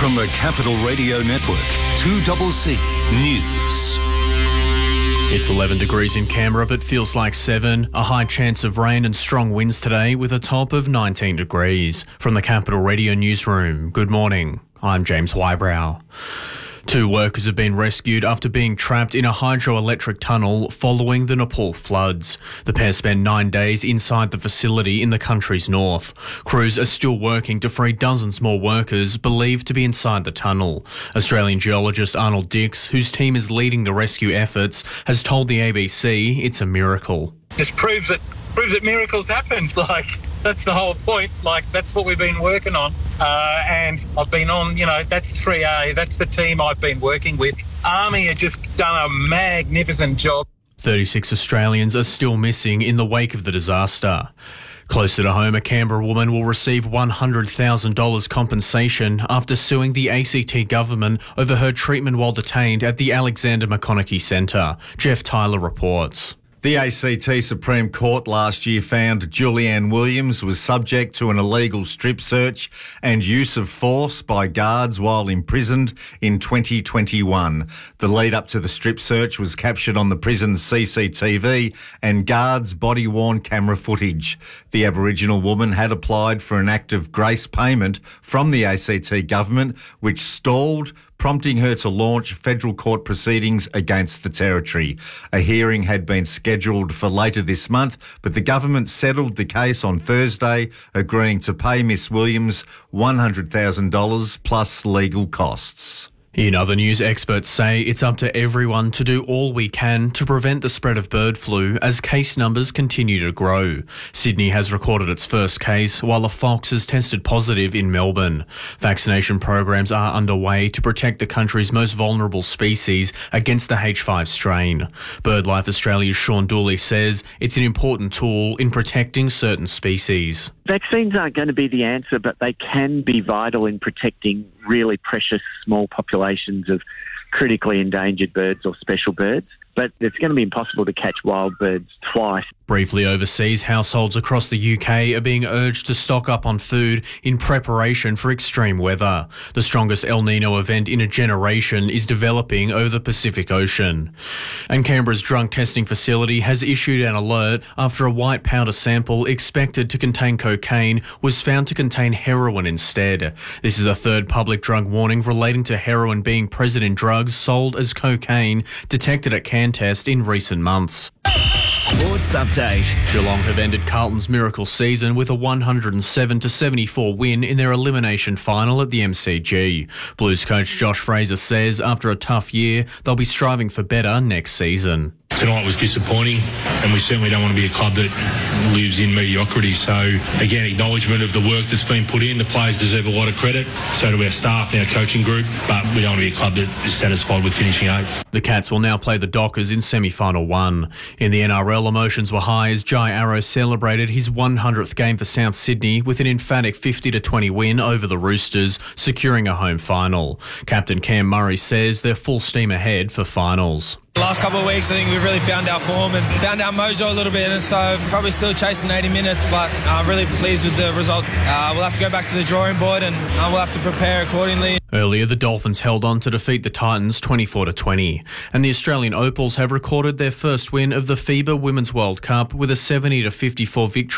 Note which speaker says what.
Speaker 1: From the Capital Radio Network, 2CC News.
Speaker 2: It's 11 degrees in Canberra, but feels like 7. A high chance of rain and strong winds today with a top of 19 degrees. From the Capital Radio Newsroom, good morning. I'm James Wybrow. 2 workers have been rescued after being trapped in a hydroelectric tunnel following the Nepal floods. The pair spent 9 days inside the facility in the country's north. Crews are still working to free dozens more workers believed to be inside the tunnel. Australian geologist Arnold Dix, whose team is leading the rescue efforts, has told the ABC it's a miracle.
Speaker 3: Just proves that miracles happen. That's the whole point. That's what we've been working on. And I've been on, that's 3A. That's the team I've been working with. Army have just done a magnificent job.
Speaker 2: 36 Australians are still missing in the wake of the disaster. Closer to home, a Canberra woman will receive $100,000 compensation after suing the ACT government over her treatment while detained at the Alexander McConaughey Centre. Jeff Tyler reports.
Speaker 4: The ACT Supreme Court last year found Julianne Williams was subject to an illegal strip search and use of force by guards while imprisoned in 2021. The lead up to the strip search was captured on the prison's CCTV and guards' body-worn camera footage. The Aboriginal woman had applied for an act of grace payment from the ACT government, which stalled, prompting her to launch federal court proceedings against the territory. A hearing had been scheduled for later this month, but the government settled the case on Thursday, agreeing to pay Miss Williams $100,000 plus legal costs.
Speaker 2: In other news, experts say it's up to everyone to do all we can to prevent the spread of bird flu as case numbers continue to grow. Sydney has recorded its first case, while a fox has tested positive in Melbourne. Vaccination programs are underway to protect the country's most vulnerable species against the H5 strain. BirdLife Australia's Sean Dooley says it's an important tool in protecting certain species.
Speaker 5: Vaccines aren't going to be the answer, but they can be vital in protecting really precious small populations of critically endangered birds or special birds. But it's going to be impossible to catch wild birds twice.
Speaker 2: Briefly overseas, households across the UK are being urged to stock up on food in preparation for extreme weather. The strongest El Nino event in a generation is developing over the Pacific Ocean. And Canberra's drug testing facility has issued an alert after a white powder sample expected to contain cocaine was found to contain heroin instead. This is a third public drug warning relating to heroin being present in drugs sold as cocaine detected at CanTest in recent months.
Speaker 6: Sports Update.
Speaker 2: Geelong have ended Carlton's miracle season with a 107-74 win in their elimination final at the MCG. Blues coach Josh Fraser says after a tough year, they'll be striving for better next season.
Speaker 7: Tonight was disappointing, and we certainly don't want to be a club that lives in mediocrity. So, again, acknowledgement of the work that's been put in. The players deserve a lot of credit, so do our staff and our coaching group, but we don't want to be a club that is satisfied with finishing 8th.
Speaker 2: The Cats will now play the Dockers in semi-final 1. In the NRL, emotions were high as Jai Arrow celebrated his 100th game for South Sydney with an emphatic 50-20 win over the Roosters, securing a home final. Captain Cam Murray says they're full steam ahead for finals.
Speaker 8: The last couple of weeks, I think we've really found our form and found our mojo a little bit, and so probably still chasing 80 minutes, but I'm really pleased with the result. We'll have to go back to the drawing board and we'll have to prepare accordingly.
Speaker 2: Earlier, the Dolphins held on to defeat the Titans 24-20, and the Australian Opals have recorded their first win of the FIBA Women's World Cup with a 70-54 victory